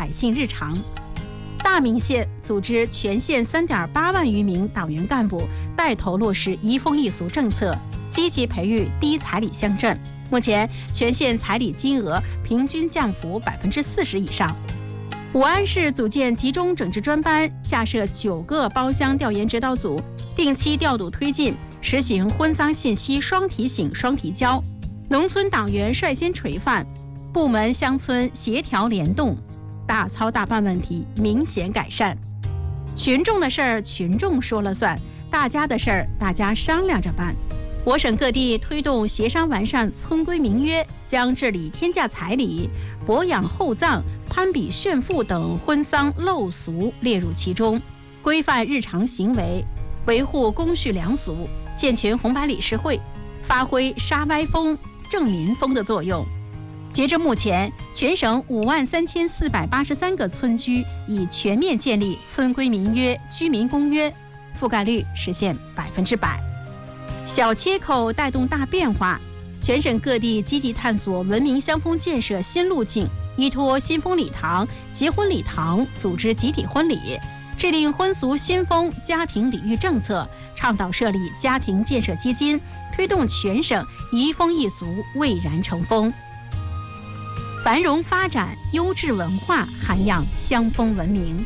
百姓日常。大名县组织全县3.8万余名党员干部，带头落实移风易俗政策，积极培育低彩礼乡镇。目前全县彩礼金额平均降幅40%以上。武安市组建集中整治专班，下设9个包乡调研指导组，定期调度推进，实行婚丧信息双提醒、双提交。农村党员率先垂范，部门乡村协调联动，大操大办问题明显改善。群众的事儿群众说了算，大家的事儿大家商量着办。我省各地推动协商完善村规民约，将治理天价彩礼、博养厚葬、攀比炫富等婚丧陋俗列入其中，规范日常行为，维护公序良俗，健全红白理事会，发挥杀歪风、正民风的作用。截至目前，全省53483个村居已全面建立村规民约、居民公约，覆盖率实现100%。小切口带动大变化，全省各地积极探索文明乡风建设新路径，依托新风礼堂、结婚礼堂组织集体婚礼，制定婚俗新风家庭礼育政策，倡导设立家庭建设基金，推动全省移风易俗蔚然成风。繁荣发展，优质文化涵养乡风文明。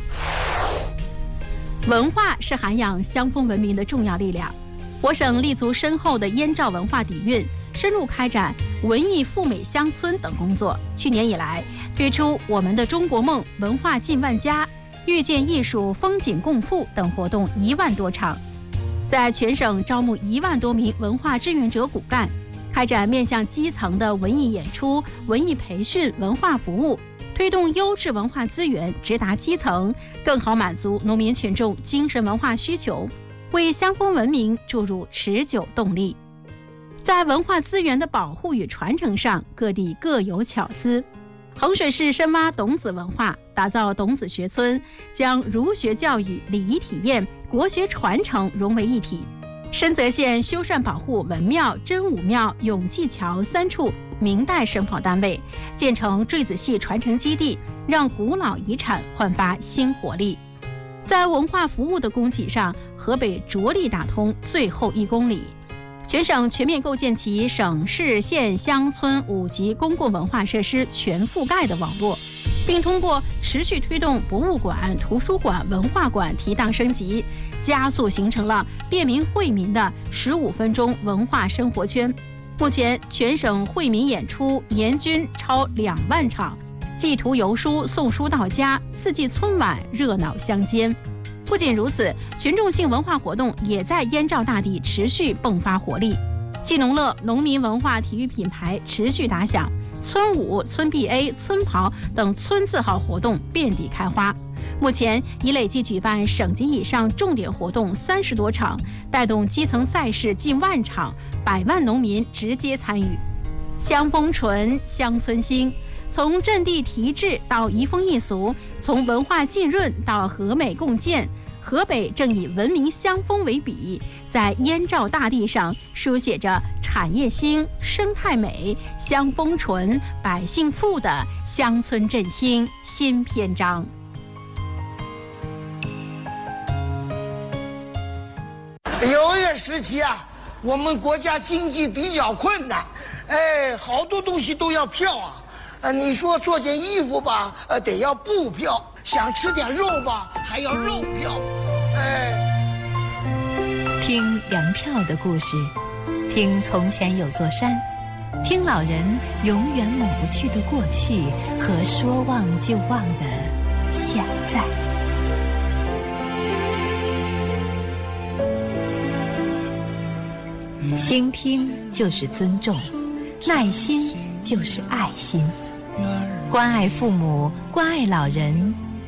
文化是涵养乡风文明的重要力量。我省立足深厚的燕赵文化底蕴，深入开展文艺赴美乡村等工作。去年以来，推出我们的中国梦、文化进万家、遇见艺术、风景共赴等活动1万多场，在全省招募1万多名文化志愿者骨干，开展面向基层的文艺演出、文艺培训、文化服务，推动优质文化资源直达基层，更好满足农民群众精神文化需求，为乡风文明注入持久动力。在文化资源的保护与传承上，各地各有巧思。衡水市深挖董子文化，打造董子学村，将儒学教育、礼仪体验、国学传承融为一体。深泽县修缮保护文庙、真武庙、永济桥3处明代生保单位，建成坠子戏传承基地，让古老遗产焕发新活力。在文化服务的供给上，河北着力打通最后1公里，全省全面构建起省市县乡村5级公共文化设施全覆盖的网络，并通过持续推动博物馆、图书馆、文化馆提档升级，加速形成了便民惠民的15分钟文化生活圈。目前全省惠民演出年均超2万场，寄图邮书送书到家，4季春晚热闹乡间。不仅如此，群众性文化活动也在燕赵大地持续迸发活力。技农乐农民文化体育品牌持续打响，村舞、村 BA、村跑等村字号活动遍地开花。目前已累计举办省级以上重点活动30多场，带动基层赛事近万场，100万农民直接参与。乡风纯，乡村兴。从阵地提质到移风易俗，从文化浸润到和美共建，河北正以文明乡风为笔，在燕赵大地上书写着产业兴、生态美、乡风纯、百姓富的乡村振兴新篇章。 有些时期啊，我们国家经济比较困难，好多东西都要票啊。你说做件衣服吧，得要布票；想吃点肉吧，还要肉票。 听粮票的故事，听从前有座山，听老人永远抹不去的过去和说忘就忘的现在。倾听就是尊重，耐心就是爱心。关爱父母，关爱老人，